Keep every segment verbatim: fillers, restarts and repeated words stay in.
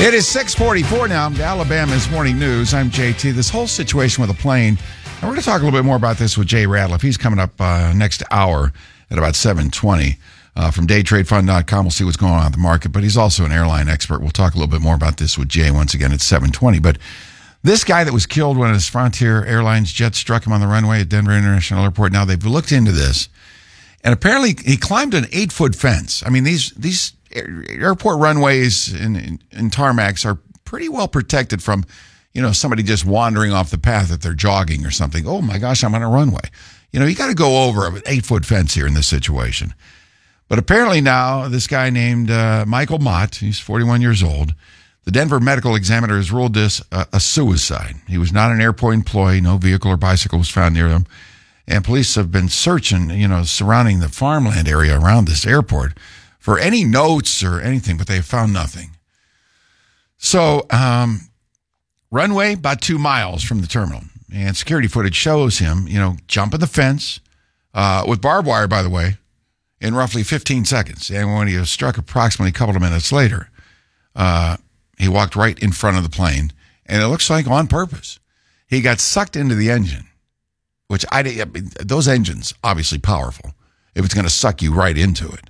It is six forty-four now. Alabama's Morning News. I'm J T. This whole situation with a plane, and we're going to talk a little bit more about this with Jay Ratliff. He's coming up uh, next hour at about seven twenty uh, from day trade fund dot com. We'll see what's going on in the market, but he's also an airline expert. We'll talk a little bit more about this with Jay once again at seven twenty. But this guy that was killed when his Frontier Airlines jet struck him on the runway at Denver International Airport, now they've looked into this, and apparently he climbed an eight-foot fence. I mean, these these airport runways and, and, and tarmacs are pretty well protected from, you know, somebody just wandering off the path that they're jogging or something. Oh my gosh, I'm on a runway. You know, you got to go over an eight-foot fence here in this situation. But apparently now, this guy named uh, Michael Mott, he's forty-one years old, the Denver medical examiner has ruled this uh, a suicide. He was not an airport employee. No vehicle or bicycle was found near him. And police have been searching, you know, surrounding the farmland area around this airport for any notes or anything, but they've found nothing. So, um, runway about two miles from the terminal. And security footage shows him, you know, jumping the fence, uh, with barbed wire, by the way, in roughly fifteen seconds. And when he was struck approximately a couple of minutes later, uh, he walked right in front of the plane. And it looks like on purpose. He got sucked into the engine, which I, I mean, those engines, obviously powerful, if it's going to suck you right into it.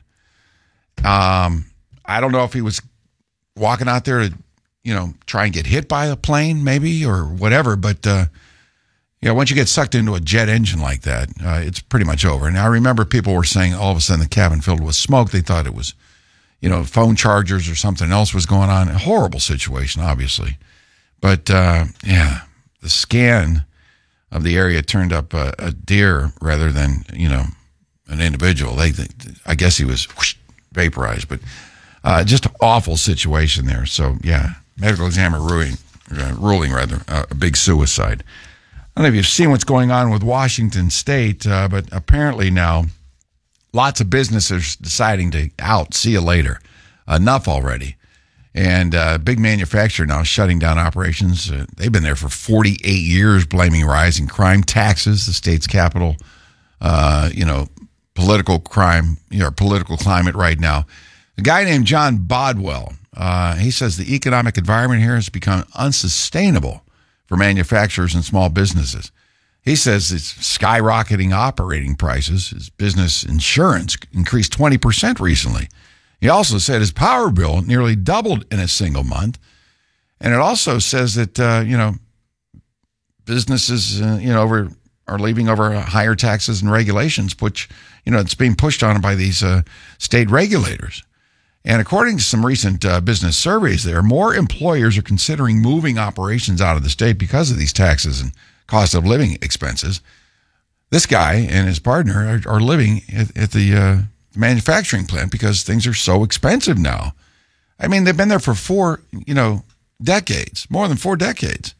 Um, I don't know if he was walking out there to, you know, try and get hit by a plane maybe or whatever, but, uh, you know, once you get sucked into a jet engine like that, uh, it's pretty much over. And I remember people were saying all of a sudden the cabin filled with smoke. They thought it was, you know, phone chargers or something else was going on. A horrible situation, obviously. But, uh, yeah, the scan of the area turned up a, a deer rather than, you know, an individual. They, they I guess he was whoosh, vaporized, but uh, just an awful situation there. So, yeah, medical examiner ruling, uh, ruling rather, uh, a big suicide. I don't know if you've seen what's going on with Washington State, uh, but apparently now lots of businesses deciding to out, see you later. Enough already. And uh, big manufacturer now shutting down operations. Uh, they've been there for forty-eight years, blaming rising crime, taxes, the state's capital, uh, you know, political crime, you know, political climate right now. A guy named John Bodwell, uh, he says the economic environment here has become unsustainable for manufacturers and small businesses. He says it's skyrocketing operating prices. His business insurance increased twenty percent recently. He also said his power bill nearly doubled in a single month. And it also says that, uh, you know, businesses, uh, you know, over are leaving over higher taxes and regulations, which, you know, it's being pushed on by these uh, state regulators. And according to some recent uh, business surveys there, more employers are considering moving operations out of the state because of these taxes and cost of living expenses. This guy and his partner are, are living at, at the uh, manufacturing plant because things are so expensive now. I mean, they've been there for four, you know, decades, more than four decades.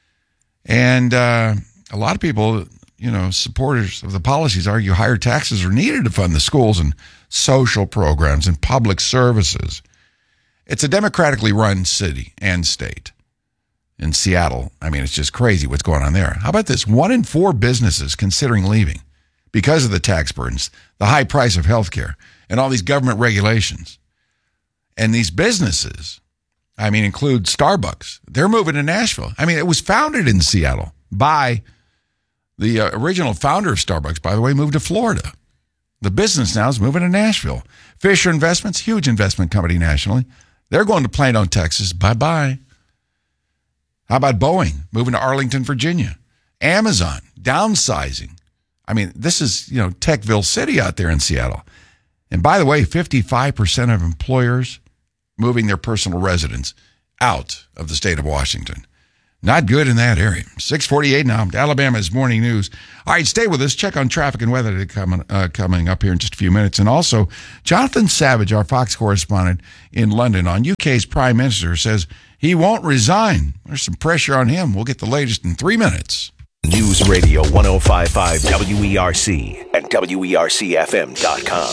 And uh, a lot of people, you know, supporters of the policies argue higher taxes are needed to fund the schools and social programs and public services. It's a democratically run city and state. In Seattle, I mean, it's just crazy what's going on there. How about this? One in four businesses considering leaving because of the tax burdens, the high price of healthcare, and all these government regulations. And these businesses, I mean, include Starbucks. They're moving to Nashville. I mean, it was founded in Seattle by the uh, original founder of Starbucks, by the way, moved to Florida. The business now is moving to Nashville. Fisher Investments, huge investment company nationally. They're going to Plano, Texas. Bye-bye. How about Boeing moving to Arlington, Virginia? Amazon downsizing. I mean, this is, you know, Techville City out there in Seattle. And by the way, fifty-five percent of employers moving their personal residence out of the state of Washington. Not good in that area. six forty-eight now, Alabama's Morning News. All right, stay with us. Check on traffic and weather coming, uh, coming up here in just a few minutes. And also, Jonathan Savage, our Fox correspondent in London on U K's Prime Minister, says he won't resign. There's some pressure on him. We'll get the latest in three minutes. News Radio one oh five point five W E R C and W E R C F M dot com.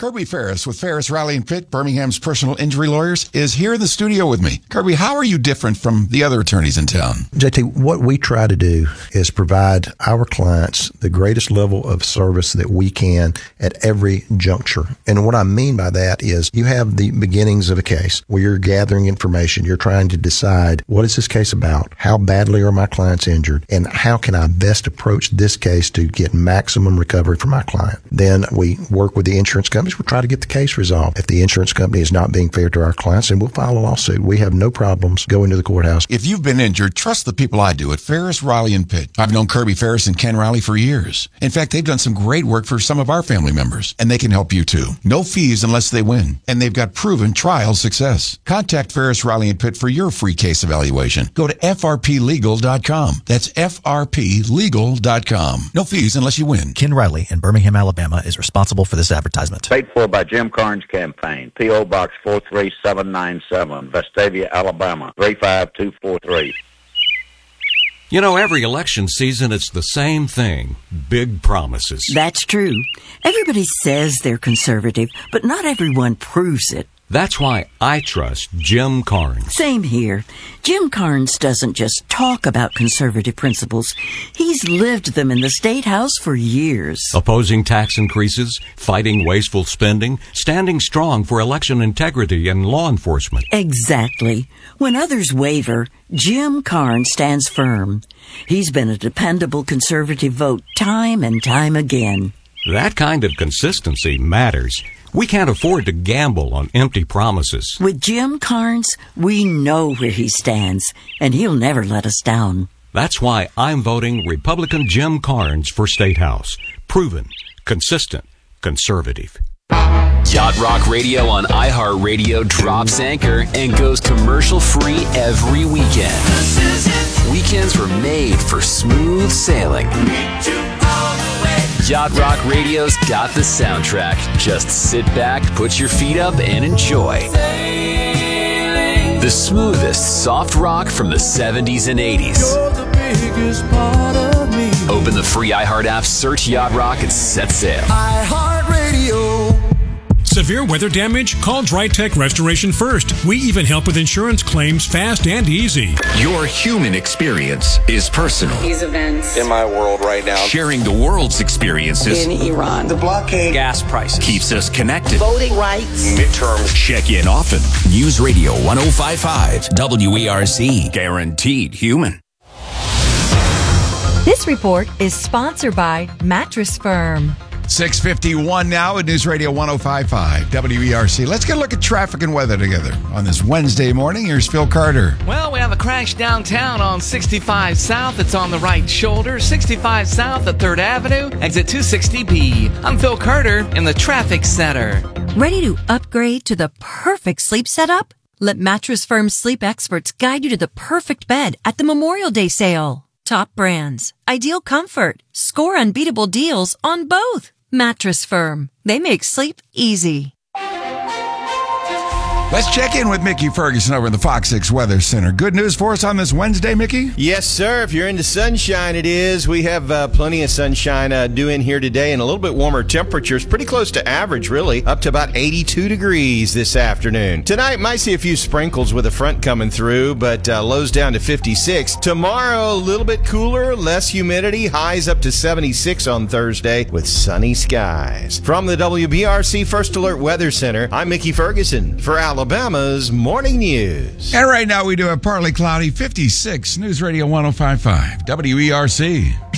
Kirby Ferris with Ferris, Riley and Pitt, Birmingham's personal injury lawyers, is here in the studio with me. Kirby, how are you different from the other attorneys in town? J T, what we try to do is provide our clients the greatest level of service that we can at every juncture. And what I mean by that is you have the beginnings of a case where you're gathering information. You're trying to decide, what is this case about? How badly are my clients injured? And how can I best approach this case to get maximum recovery for my client? Then we work with the insurance companies. We'll try to get the case resolved. If the insurance company is not being fair to our clients, then we'll file a lawsuit. We have no problems going to the courthouse. If you've been injured, trust the people I do at Ferris, Riley and Pitt. I've known Kirby Ferris and Ken Riley for years. In fact, they've done some great work for some of our family members, and they can help you too. No fees unless they win, and they've got proven trial success. Contact Ferris, Riley and Pitt for your free case evaluation. Go to F R P legal dot com. That's F R P legal dot com. No fees unless you win. Ken Riley in Birmingham, Alabama is responsible for this advertisement. Paid for by Jim Carnes Campaign. P O. Box four three seven nine seven, Vestavia, Alabama, three five two four three. You know, every election season, it's the same thing. Big promises. That's true. Everybody says they're conservative, but not everyone proves it. That's why I trust Jim Carnes. Same here. Jim Carnes doesn't just talk about conservative principles. He's lived them in the State House for years. Opposing tax increases, fighting wasteful spending, standing strong for election integrity and law enforcement. Exactly. When others waver, Jim Carnes stands firm. He's been a dependable conservative vote time and time again. That kind of consistency matters. We can't afford to gamble on empty promises. With Jim Carnes, we know where he stands, and he'll never let us down. That's why I'm voting Republican Jim Carnes for State House. Proven, consistent, conservative. Yacht Rock Radio on iHeartRadio drops anchor and goes commercial-free every weekend. Weekends were made for smooth sailing. Yacht Rock Radio's got the soundtrack. Just sit back, put your feet up, and enjoy. The smoothest soft rock from the seventies and eighties. Open the free iHeart app, search Yacht Rock, and set sail. iHeartRadio. Severe weather damage? Call Drytech Restoration first. We even help with insurance claims fast and easy. Your human experience is personal. These events in my world right now. Sharing the world's experiences in Iran. The blockade. Gas prices. Keeps us connected. Voting rights. Midterms. Check in often. News Radio one oh five point five W E R C. Guaranteed human. This report is sponsored by Mattress Firm. six fifty-one now at News Radio one oh five point five W E R C. Let's get a look at traffic and weather together on this Wednesday morning. Here's Phil Carter. Well, we have a crash downtown on sixty-five South. It's on the right shoulder. sixty-five South at third Avenue, exit two sixty B. I'm Phil Carter in the traffic center. Ready to upgrade to the perfect sleep setup? Let Mattress Firm's sleep experts guide you to the perfect bed at the Memorial Day sale. Top brands, ideal comfort, score unbeatable deals on both. Mattress Firm. They make sleep easy. Let's check in with Mickey Ferguson over in the Fox six Weather Center. Good news for us on this Wednesday, Mickey? Yes, sir. If you're into sunshine, it is. We have uh, plenty of sunshine uh, due in here today and a little bit warmer temperatures. Pretty close to average, really. Up to about eighty-two degrees this afternoon. Tonight, might see a few sprinkles with a front coming through, but uh, lows down to fifty-six. Tomorrow, a little bit cooler, less humidity. Highs up to seventy-six on Thursday with sunny skies. From the W B R C First Alert Weather Center, I'm Mickey Ferguson for Alabama. Alabama's Morning News. And right now we do have partly cloudy, fifty-six, News Radio one oh five point five W E R C.